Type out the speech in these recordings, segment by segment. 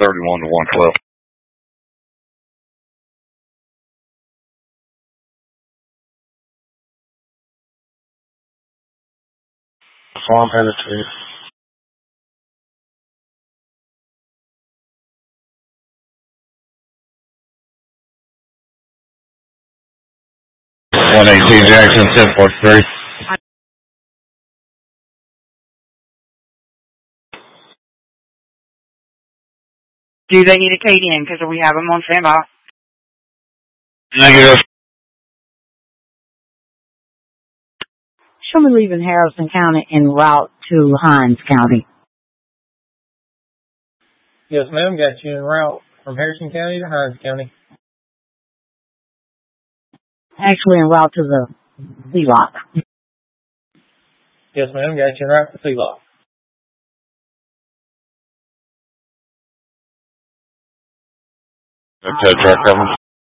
31 to 112. Farm penetrated. .118 Jackson, 10.3. Do they need a KDN? Because we have them on standby. Negative. Someone leaving Harrison County en route to Hinds County. Yes, ma'am. Got you en route from Harrison County to Hinds County. Actually en route to the C-Lock. Yes, ma'am. Got you en route to C-Lock. Okay, truck coming.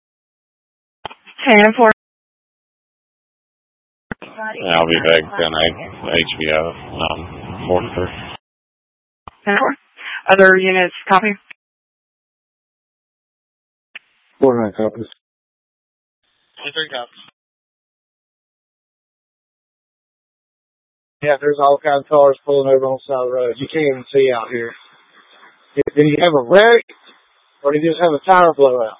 10-4. I'll be back 10-8, HBO, 43. 10-4. Other units, copy? 49 copies. 23 copies. Yeah, there's all kinds of cars pulling over on the side of the road. You can't even see out here. Did you have a wreck, or did you just have a tire blowout?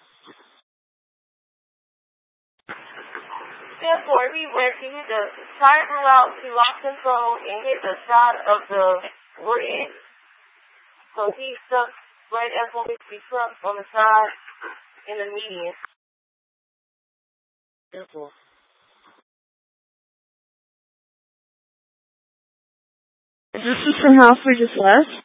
10-4, we working. The tire blew out to lock control and hit the side of the bridge. So he's stuck right as one of the trucks on the side in the median. 10-4. This is from house we just left.